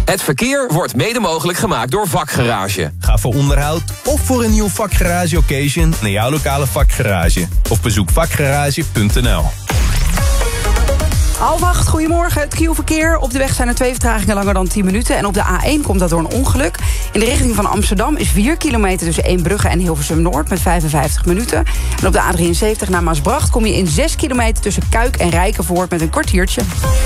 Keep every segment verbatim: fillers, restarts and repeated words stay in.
Het verkeer wordt mede mogelijk gemaakt door Vakgarage. Ga voor onderhoud of voor een nieuw Vakgarage occasion naar jouw lokale Vakgarage. Of bezoek vakgarage punt n l. Half acht, goedemorgen. Het Q-verkeer. Op de weg zijn er twee vertragingen langer dan tien minuten. En op de A één komt dat door een ongeluk. In de richting van Amsterdam is vier kilometer tussen Eembrugge en Hilversum Noord met vijfenvijftig minuten. En op de A drieënzeventig naar Maasbracht kom je in zes kilometer tussen Kuik en Rijkenvoort met een kwartiertje.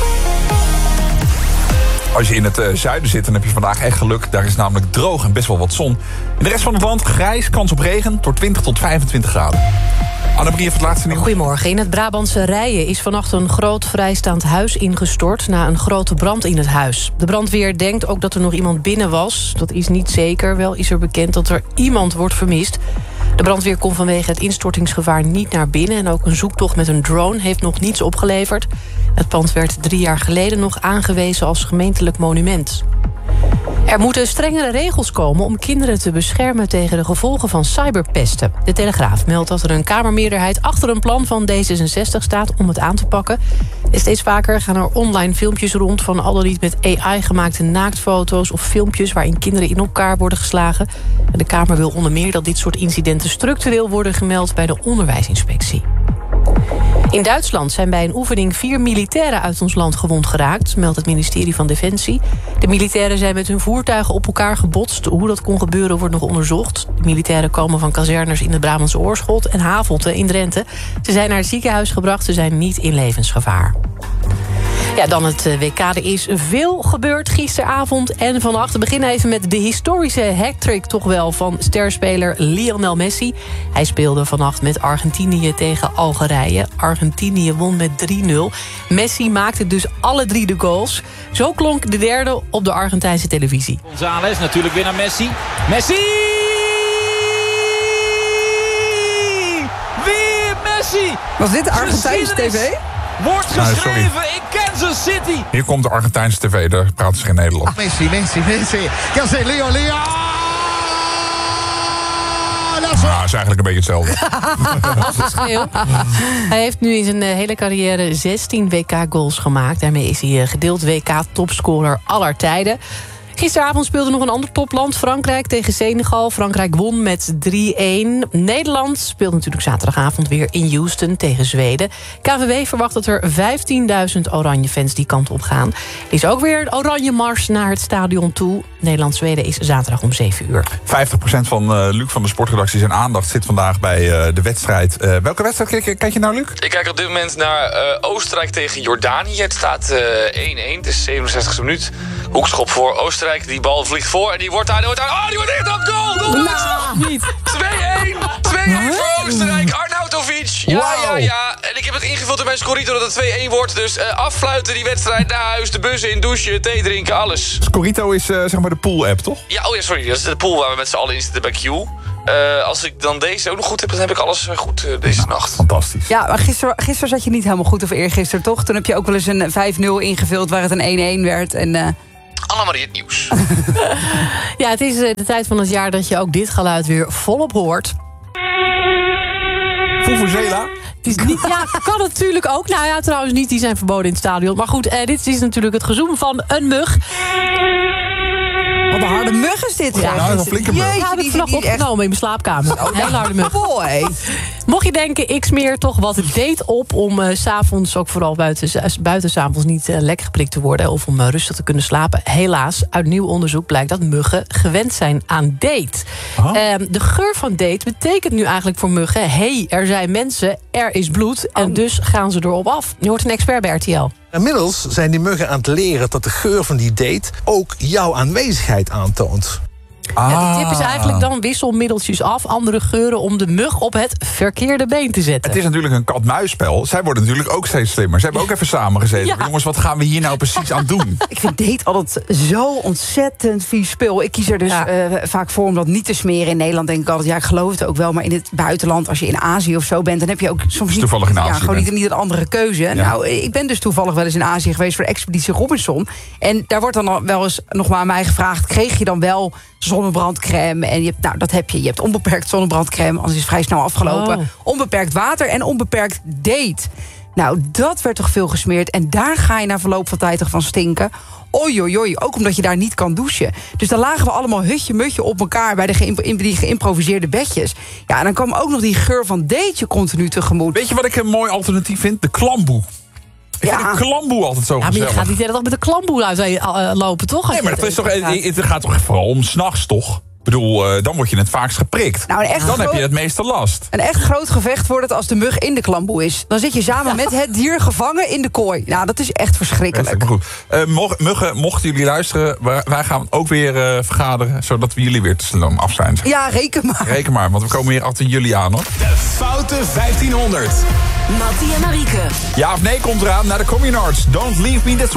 Als je in het uh, zuiden zit, dan heb je vandaag echt geluk. Daar is namelijk droog en best wel wat zon. In de rest van het land grijs, kans op regen, door twintig tot vijfentwintig graden. Annemarie heeft het laatste nieuws. Goedemorgen. In het Brabantse Rijen is vannacht een groot vrijstaand huis ingestort na een grote brand in het huis. De brandweer denkt ook dat er nog iemand binnen was. Dat is niet zeker. Wel is er bekend dat er iemand wordt vermist. De brandweer kon vanwege het instortingsgevaar niet naar binnen. En ook een zoektocht met een drone heeft nog niets opgeleverd. Het pand werd drie jaar geleden nog aangewezen als gemeentelijk monument. Er moeten strengere regels komen om kinderen te beschermen tegen de gevolgen van cyberpesten. De Telegraaf meldt dat er een Kamermeerderheid achter een plan van D zesenzestig staat om het aan te pakken. En steeds vaker gaan er online filmpjes rond van al dan niet met A I gemaakte naaktfoto's of filmpjes waarin kinderen in elkaar worden geslagen. En de Kamer wil onder meer dat dit soort incidenten structureel worden gemeld bij de onderwijsinspectie. In Duitsland zijn bij een oefening vier militairen uit ons land gewond geraakt, meldt het ministerie van Defensie. De militairen zijn met hun voertuigen op elkaar gebotst. Hoe dat kon gebeuren wordt nog onderzocht. De militairen komen van kazernes in de Brabantse Oorschot en Havelte in Drenthe. Ze zijn naar het ziekenhuis gebracht, ze zijn niet in levensgevaar. Ja, dan het W K. Er is veel gebeurd gisteravond en vannacht. We beginnen even met de historische hat-trick toch wel van sterspeler Lionel Messi. Hij speelde vannacht met Argentinië tegen Algerije. Argentinië won met drie nul. Messi maakte dus alle drie de goals. Zo klonk de derde op de Argentijnse televisie. González natuurlijk weer naar Messi. Messi! Weer Messi! Was dit de Argentijnse tv? Wordt geschreven nou, in Kansas City. Hier komt de Argentijnse tv, daar praten ze geen Nederlands. Ah, Messi, Messi, Messi. Ja, zeg, Leo, Leo. Dat is eigenlijk een beetje hetzelfde. Als het schreeuw. Hij heeft nu in zijn hele carrière zestien W K-goals gemaakt. Daarmee is hij gedeeld W K-topscorer aller tijden. Gisteravond speelde nog een ander topland, Frankrijk tegen Senegal. Frankrijk won met drie één. Nederland speelt natuurlijk zaterdagavond weer in Houston tegen Zweden. K V W verwacht dat er vijftienduizend oranje fans die kant op gaan. Er is ook weer een oranje mars naar het stadion toe. Nederland-Zweden is zaterdag om zeven uur. vijftig procent van uh, Luc van de sportredactie zijn aandacht zit vandaag bij uh, de wedstrijd. Uh, welke wedstrijd kijk, kijk je nou, Luc? Ik kijk op dit moment naar uh, Oostenrijk tegen Jordanië. Het staat uh, één één, het is zevenenzestigste minuut. Hoekschop voor Oostenrijk. Die bal vliegt voor en die wordt daar, die wordt daar. Oh, die wordt echt op goal! Doe nou, niet. twee één! twee één voor Oostenrijk. Arnautovic. Ja, wow. ja, ja. En ik heb het ingevuld in mijn scorito dat het twee één wordt. Dus uh, affluiten die wedstrijd naar huis. De bus in, douchen, thee drinken, alles. Scorito is uh, zeg maar de pool-app, toch? Ja, oh ja, sorry. Dat is de pool waar we met z'n allen in zitten bij Q. Uh, als ik dan deze ook nog goed heb, dan heb ik alles goed uh, deze nou, nacht. Fantastisch. Ja, maar gisteren, gisteren zat je niet helemaal goed, of eergisteren toch? Toen heb je ook wel eens een vijf nul ingevuld waar het een één één werd. En... Uh... Annemarie, het nieuws. Ja, het is de tijd van het jaar dat je ook dit geluid weer volop hoort. Vuvuzela? Het is niet, ja, kan natuurlijk ook. Nou ja, trouwens niet, die zijn verboden in het stadion. Maar goed, eh, dit is natuurlijk het gezoem van een mug. Wat een harde mug is dit. Ja, ja, dat is een flinke mug. Ik heb het vannacht opgenomen echt... in mijn slaapkamer. Oh, heel harde mug. Mooi. Mocht je denken, ik smeer toch wat date op... om uh, 's avonds, ook vooral buiten, buiten 's avonds niet uh, lekker geprikt te worden... of om uh, rustig te kunnen slapen. Helaas, uit nieuw onderzoek blijkt dat muggen gewend zijn aan date. Oh. Uh, de geur van date betekent nu eigenlijk voor muggen... hey, er zijn mensen, er is bloed... en oh. dus gaan ze erop af. Je hoort een expert bij R T L. Inmiddels zijn die muggen aan het leren dat de geur van die date ook jouw aanwezigheid aantoont. Ah. Ja, de tip is eigenlijk dan wissel middeltjes af, andere geuren om de mug op het verkeerde been te zetten. Het is natuurlijk een kat-muisspel. Zij worden natuurlijk ook steeds slimmer. Ze hebben ook even samengezeten. Ja. Jongens, wat gaan we hier nou precies aan doen? Ik vind date altijd zo ontzettend vies spul. Ik kies er dus ja. uh, vaak voor om dat niet te smeren. In Nederland denk ik altijd, ja, ik geloof het ook wel. Maar in het buitenland, als je in Azië of zo bent... dan heb je ook soms niet, toevallig in Azië ja, gewoon niet, niet een andere keuze. Ja. Nou, ik ben dus toevallig wel eens in Azië geweest voor de Expeditie Robinson. En daar wordt dan wel eens nog maar aan mij gevraagd... kreeg je dan wel zonnebrandcrème? En je hebt, nou, dat heb je. Je hebt onbeperkt zonnebrandcrème, anders is het vrij snel afgelopen. Oh. Onbeperkt water en onbeperkt date. Nou, dat werd toch veel gesmeerd. En daar ga je na verloop van tijd toch van stinken. Oei, oei, oei. Ook omdat je daar niet kan douchen. Dus dan lagen we allemaal hutje-mutje op elkaar... bij de geïmp- in die geïmproviseerde bedjes. Ja, en dan kwam ook nog die geur van deetje continu tegemoet. Weet je wat ik een mooi alternatief vind? De klamboe. Ik Ja. vind de klamboe altijd zo Ja, maar je gezellig. gaat niet de hele dag met de klamboe uit uh, lopen, toch? Als Nee, maar je dat is toch, eten gaat. het gaat toch vooral om 's nachts, toch? Ik bedoel, uh, dan word je het vaakst geprikt. Nou, een echt dan gro- heb je het meeste last. Een echt groot gevecht wordt het als de mug in de klamboe is. Dan zit je samen met het dier gevangen in de kooi. Nou, dat is echt verschrikkelijk. Maar goed. Uh, mo- muggen, mochten jullie luisteren... wij, wij gaan ook weer uh, vergaderen... zodat we jullie weer te snel af zijn. Ja, reken maar. Reken maar, want we komen hier achttien juli aan, hoor. De Foute vijftienhonderd. Mattie en Marieke. Ja of nee komt eraan naar de Communards. Don't leave me this